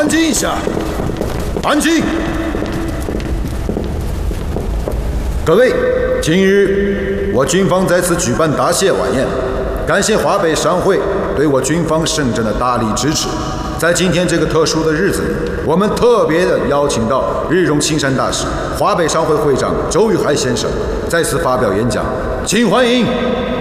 安静一下，安静！各位，今日我军方在此举办答谢晚宴，感谢华北商会对我军方盛政的大力支持。在今天这个特殊的日子里，我们特别的邀请到日荣青山大使、华北商会会长周玉海先生在此发表演讲，请欢迎。